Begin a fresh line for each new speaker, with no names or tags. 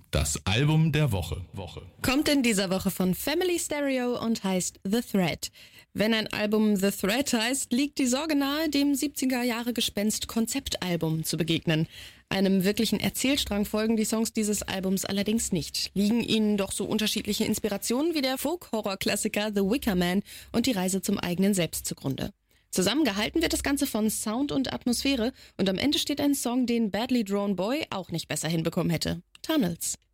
Das Album der Woche.
Kommt in dieser Woche von Family Stereo und heißt The Thread. Wenn ein Album The Thread heißt, liegt die Sorge nahe, dem 70er-Jahre-Gespenst Konzeptalbum zu begegnen. Einem wirklichen Erzählstrang folgen die Songs dieses Albums allerdings nicht. Liegen ihnen doch so unterschiedliche Inspirationen wie der Folk-Horror-Klassiker The Wicker Man und die Reise zum eigenen Selbst zugrunde. Zusammengehalten wird das Ganze von Sound und Atmosphäre und am Ende steht ein Song, den Badly Drawn Boy auch nicht besser hinbekommen hätte. Tunnels.